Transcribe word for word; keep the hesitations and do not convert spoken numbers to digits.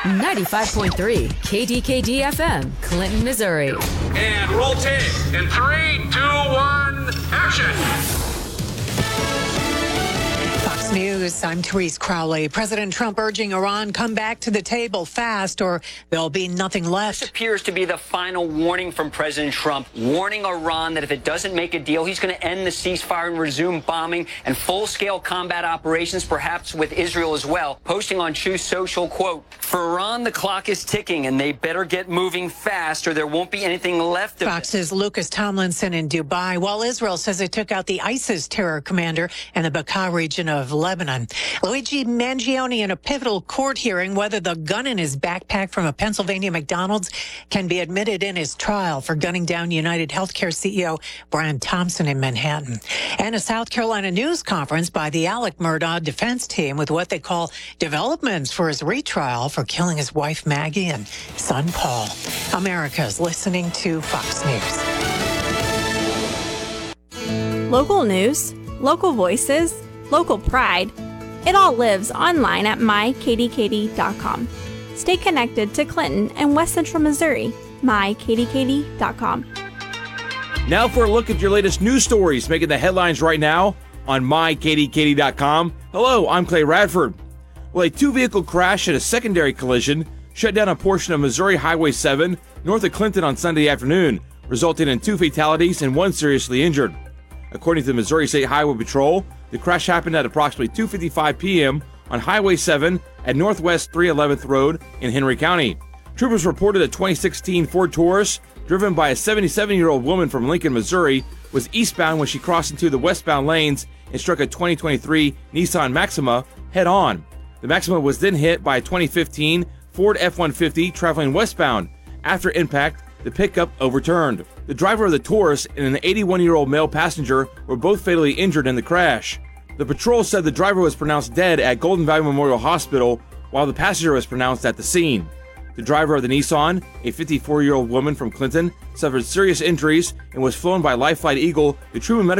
ninety-five point three K D K D F M, Clinton, Missouri. And roll tape in three, two, one, action. Fox News, I'm Therese Crowley. President Trump urging Iran come back to the table fast or there'll be nothing left. This appears to be the final warning from President Trump, warning Iran that if it doesn't make a deal, he's going to end the ceasefire and resume bombing and full-scale combat operations, perhaps with Israel as well. Posting on Truth Social, quote, "For Iran, the clock is ticking and they better get moving fast or there won't be anything left of it." Fox's Lucas Tomlinson in Dubai, while Israel says it took out the ISIS terror commander in the Bekaa region of Lebanon. Luigi Mangione in a pivotal court hearing whether the gun in his backpack from a Pennsylvania McDonald's can be admitted in his trial for gunning down United Healthcare C E O Brian Thompson in Manhattan. And a South Carolina news conference by the Alec Murdaugh defense team with what they call developments for his retrial for killing his wife Maggie and son Paul. America's listening to Fox News. Local news, local voices, local pride. It all lives online at my k d k d dot com. Stay connected to Clinton and West Central Missouri. my k d k d dot com. Now for a look at your latest news stories making the headlines right now on my k d k d dot com. Hello, I'm Clay Radford. Well, a two-vehicle crash and a secondary collision shut down a portion of Missouri Highway seven north of Clinton on Sunday afternoon, resulting in two fatalities and one seriously injured. According to the Missouri State Highway Patrol, the crash happened at approximately two fifty-five p.m. on Highway seven at Northwest three eleventh Road in Henry County. Troopers reported a twenty sixteen Ford Taurus, driven by a seventy-seven-year-old woman from Lincoln, Missouri, was eastbound when she crossed into the westbound lanes and struck a twenty twenty-three Nissan Maxima head-on. The Maxima was then hit by a twenty fifteen Ford F one fifty traveling westbound. After impact, the pickup overturned. The driver of the Taurus and an eighty-one-year-old male passenger were both fatally injured in the crash. The patrol said the driver was pronounced dead at Golden Valley Memorial Hospital, while the passenger was pronounced at the scene. The driver of the Nissan, a fifty-four-year-old woman from Clinton, suffered serious injuries and was flown by Life Flight Eagle to Truman Medical